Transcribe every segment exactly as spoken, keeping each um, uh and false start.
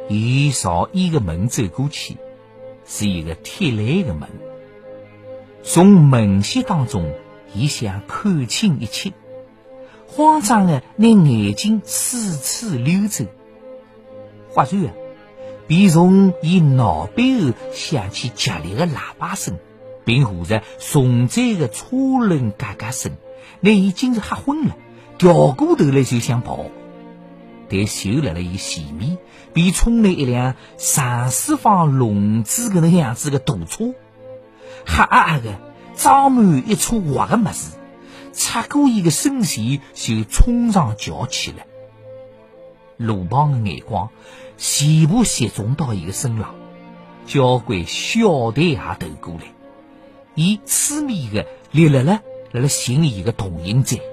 伊朝伊个门走过去，是一个铁栏的门。从门隙当中，伊想看清一切，慌张的拿眼睛四处溜走。忽然啊，便从伊脑背后响起激烈的喇叭声，并和着重载的车轮嘎嘎声，拿伊竟是吓昏了，掉过头来就想跑。但就辣辣伊前面，便冲来一辆上四方笼子搿能样子的大车，黑压压的装满一车滑的物事，擦过伊个身前就冲上桥去了。路旁的眼光全部集中到伊个身上，交关小队也投过来，伊痴迷的立辣辣辣辣寻伊个同行者。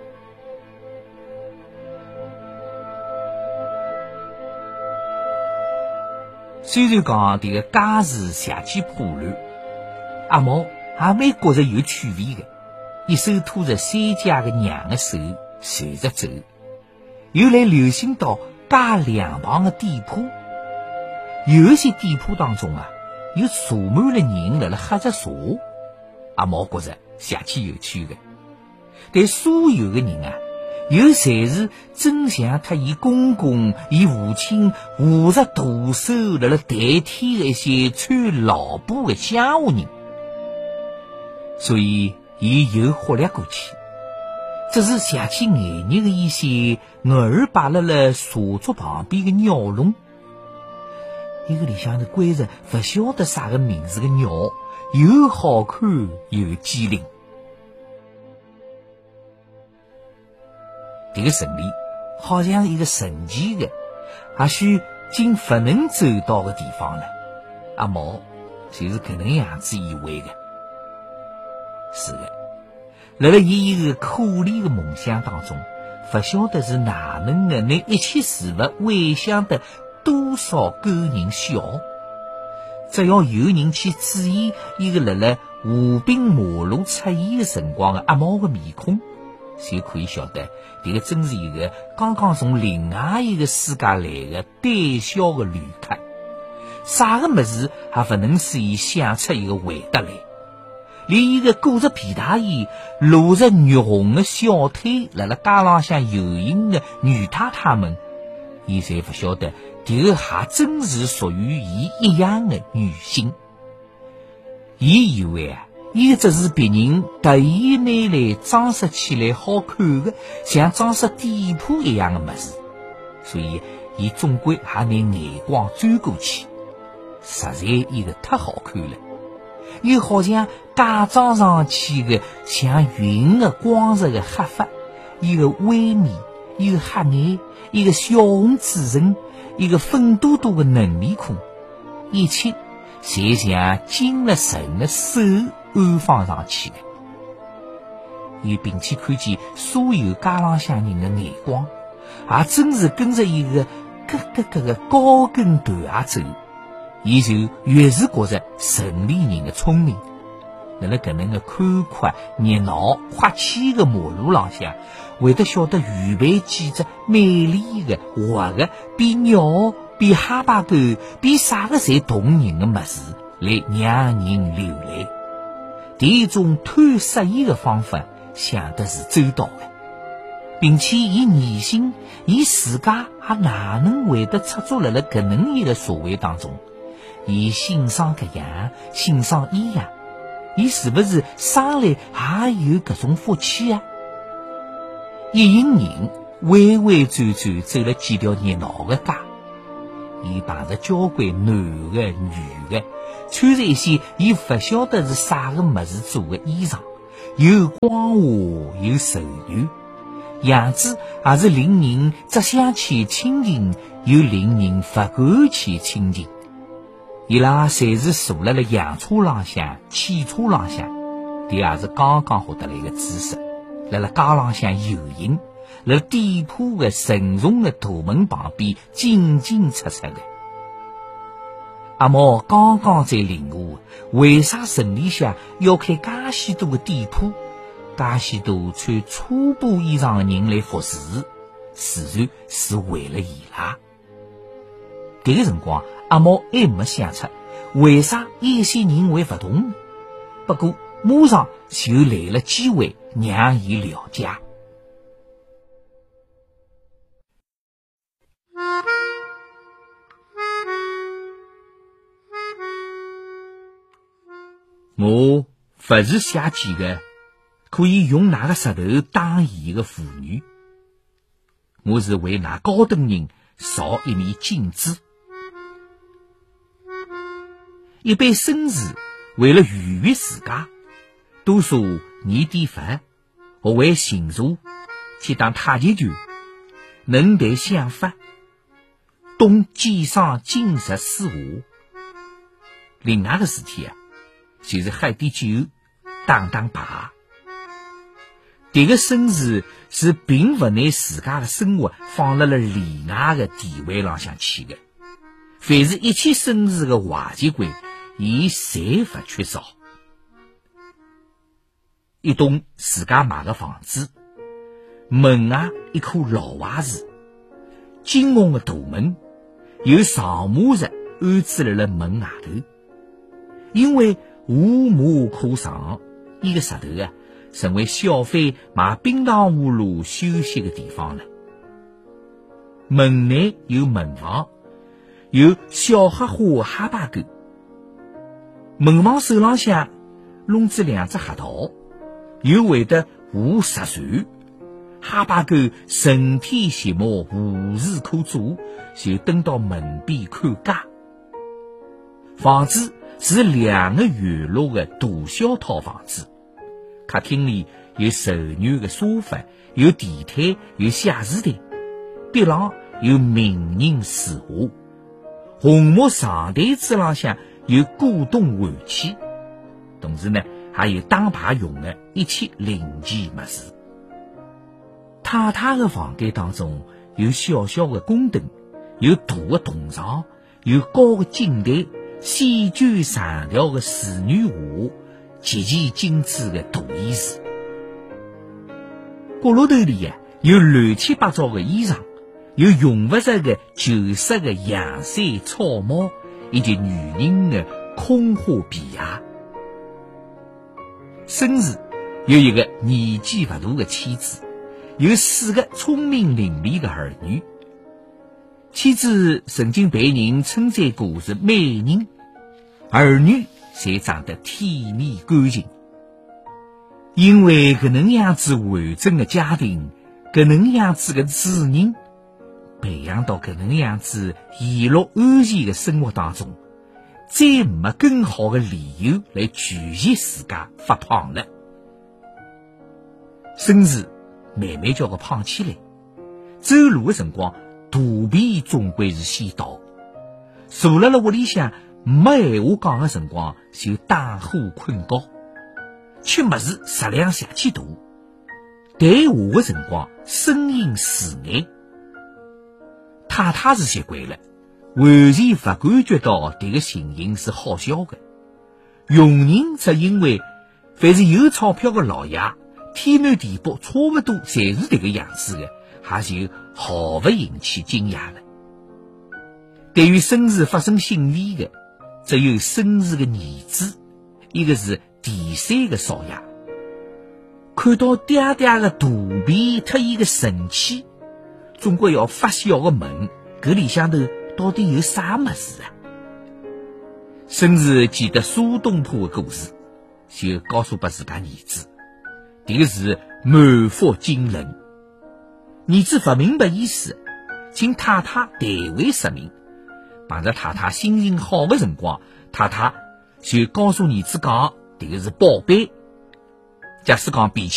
虽然讲这个家事邪气破乱，阿毛也蛮觉着有趣味的，一手拖着三家的娘的手随着走，又来留心到家两旁的店铺，有一些店铺当中啊，又坐满了人辣辣喝着茶。阿毛觉着邪气有趣的，但所有的人啊，又侪是真像他伊公公、伊父亲握着大手辣辣代替的一些穿老布的乡下人，所以伊又忽略过去，只是想起眼热的一些偶尔摆辣辣茶桌旁边的鸟笼，一个里向头关着不晓得啥个名字的鸟，又好看又机灵。这个城里好像一个神奇的也许竟不能走到的地方了，阿毛就是搿能样子以为的。是的，辣辣伊一个可怜的梦想当中，不晓得是哪能的拿一切事物回想得多少勾人笑。只要有人去注意一个辣辣河滨马路出现的辰光的阿毛的面孔，就可以晓得这个真是一个刚刚从另外一个世界来的胆小的旅客，啥个么事也不能使伊想出一个回答来。连一个裹着皮大衣、露着肉红的小腿辣辣街浪向游泳的女太太们，伊侪不晓得这个还真是属于伊一样的女性。伊以为啊，伊个只是别人特意拿来装饰起来好看的，像装饰店铺一样的物事，所以伊总归也拿眼光转过去，实在伊个太好看了，又好像假装上去的像云的光泽的黑发，一个微面，一个黑眼，一个小红嘴唇，一个粉嘟嘟的嫩面孔，一切侪像精了神的手安放上去的。伊并且看见所有街浪向人的眼光，也真是跟着一个咯咯咯的高跟团鞋走，伊就越是觉着城里人的聪明。辣辣搿能个宽阔、热闹、阔气的马路浪向，会得晓得预备几只美丽的、活的、比鸟、比哈巴狗、比啥个侪动人的物事，来让人流泪。这种探适意的方法，想的是周到的，并且伊疑心，伊自家也哪能会得插足辣辣搿能一个社会当中？伊欣赏搿样，欣赏伊样，伊是不是生来也有搿种福气啊？一行人弯弯转转走了几条热闹的街，伊碰着交关男的、女的，穿着一些伊不晓得是啥个物事做的衣裳，又光滑又柔软，样子也是令人只想去亲近，又令人不敢去亲近。伊拉侪是坐辣辣洋车浪向、汽车浪向，这也是刚刚学得来个知识，辣辣街浪向游行，辣店铺的沉重的大门旁边进进出出的。阿毛刚刚在领悟，为啥城里向要开介许多的店铺，介许多穿粗布衣裳的人来服侍，自然是为了伊拉。 迭个辰光阿毛还没想出为啥一些人会勿同，不过马上就来了机会让伊了解。我不是写几个可以用那个石头打伊的妇女，我是为那高等人造一面镜子。一般绅士为了愉悦自家，多数念点佛，学会行茶，去打太极拳，能谈想法，懂鉴赏经术书画。另外个事体啊，就是喝点酒，打打牌。迭个绅士是并不拿自家的生活放辣了例外的地位浪向去的，凡是一切绅士的坏习惯，伊侪不缺少。一栋自家买的房子，门外一棵老槐树，金红的大门有长麻石安置辣了门外头，因为无马可上，伊个石头啊成为消费买冰糖葫芦休息的地方了。门内有门房，有小黑花的哈巴狗，门房手浪向弄着两只黑桃，又会得画石船。哈巴狗成天寂寞，无事可做，就蹲到门边看家。房子是两个院落的大小套房子，客厅里有柔软的沙发，有地毯，有写字台，壁浪有名人书画，红木长台子浪向有古董玩器，同时呢还有打牌用的一切零件物事。太太的房间当中有小小的宫灯，有大的铜床，有高的镜台，细卷长条的仕女画，极其精致的大椅子。角落头里呀、啊、有乱七八糟的衣裳，有用不着的旧式的洋伞、草帽，以及女人的空花皮鞋。绅士有一个年纪不大的妻子，有四个聪明伶俐的儿女。妻子曾经被人称赞过是美人，儿女侪长得体面干净。因为搿能样子完整的家庭，搿能样子的主人，培养到搿能样子喜乐安闲的生活当中，再没更好的理由来拒绝自家发胖了。绅士慢慢叫个胖起来，走路的辰光肚皮总归是先到，坐辣了屋里向没闲话讲的辰光就打呼困觉，吃物事食量邪气大，谈话的辰光声音嘶哑。太太是习惯了，完全不感觉到这个情形是好笑的。佣人则因为凡是有钞票的老爷，天南地北差不多侪是这个样子的，也就毫不引起惊讶了。对于绅士发生性恋的，只有绅士的儿子，一个是第三个少爷。看到爹爹的肚皮特伊的神气，总归要发笑的问，搿里向头到底有啥么事啊？绅士记得苏东坡的故事，就告诉给自家儿子，这个是满腹经纶。儿子不明白意思，请太太代为说明。碰着太太心情好的辰光，太太就告诉儿子讲，这个是宝贝。假使讲脾气